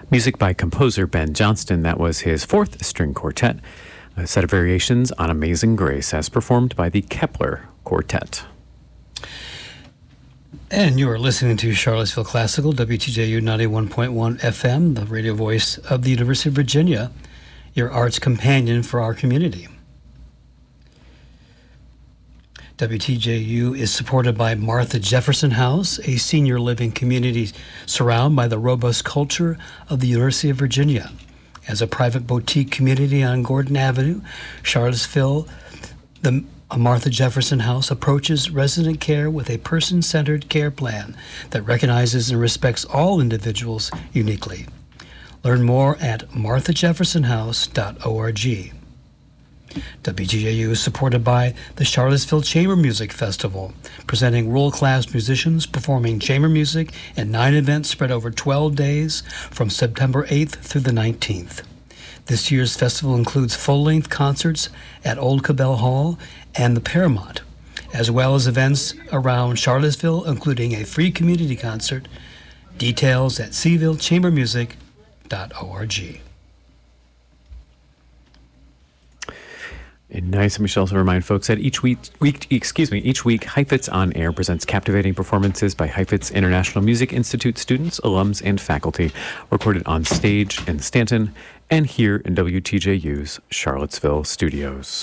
Music by composer Ben Johnston. That was his fourth string quartet, a set of variations on Amazing Grace, as performed by the Kepler Quartet. And you are listening to Charlottesville Classical, WTJU 91.1 FM, the radio voice of the University of Virginia, your arts companion for our community. WTJU is supported by Martha Jefferson House, a senior living community surrounded by the robust culture of the University of Virginia. As a private boutique community on Gordon Avenue, Charlottesville, the Martha Jefferson House approaches resident care with a person-centered care plan that recognizes and respects all individuals uniquely. Learn more at marthajeffersonhouse.org. WTJU is supported by the Charlottesville Chamber Music Festival, presenting world-class musicians performing chamber music in 9 events spread over 12 days from September 8th through the 19th. This year's festival includes full-length concerts at Old Cabell Hall and the Paramount, as well as events around Charlottesville, including a free community concert. Details at sevillechambermusic.org. And nice, and we should also remind folks that each week, Heifetz On Air presents captivating performances by Heifetz International Music Institute students, alums, and faculty, recorded on stage in Stanton and here in WTJU's Charlottesville studios.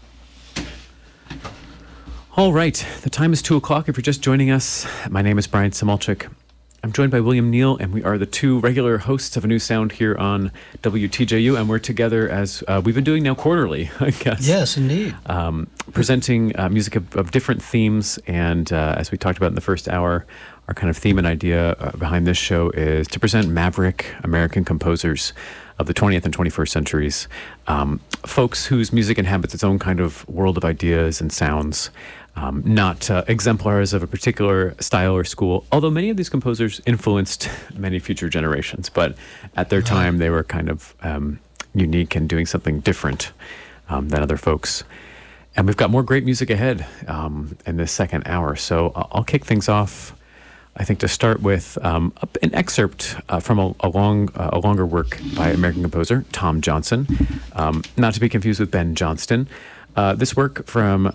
All right, the time is 2 o'clock. If you're just joining us, my name is Brian Samolchik. I'm joined by William Neal, and we are the two regular hosts of A New Sound here on WTJU, and we're together as we've been doing now quarterly, I guess. Yes, indeed. Presenting music of different themes, and as we talked about in the first hour, our kind of theme and idea behind this show is to present maverick American composers of the 20th and 21st centuries, folks whose music inhabits its own kind of world of ideas and sounds. Not exemplars of a particular style or school, although many of these composers influenced many future generations. But at their time, they were kind of unique and doing something different than other folks. And we've got more great music ahead in this second hour. So I'll kick things off, I think, to start with an excerpt from a longer work by American composer Tom Johnson, not to be confused with Ben Johnston. This work from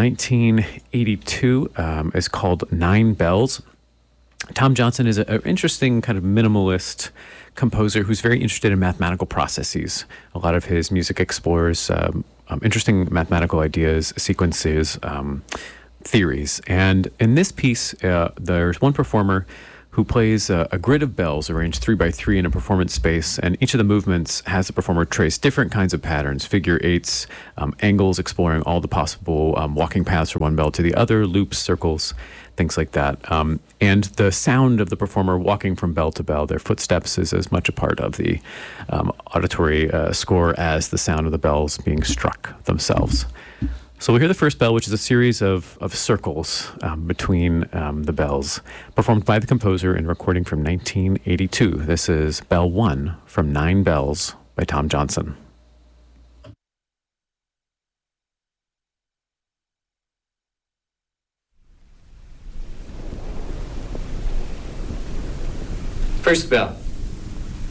1982 is called Nine Bells. Tom Johnson is an interesting kind of minimalist composer who's very interested in mathematical processes. A lot of his music explores interesting mathematical ideas, sequences, theories. And in this piece, there's one performer who plays a grid of bells arranged 3 by 3 in a performance space, and each of the movements has the performer trace different kinds of patterns, figure eights, angles, exploring all the possible walking paths from one bell to the other, loops, circles, things like that. And the sound of the performer walking from bell to bell, their footsteps, is as much a part of the auditory score as the sound of the bells being struck themselves. So we'll hear the first bell, which is a series of circles between the bells, performed by the composer in recording from 1982. This is Bell 1 from Nine Bells by Tom Johnson. First bell.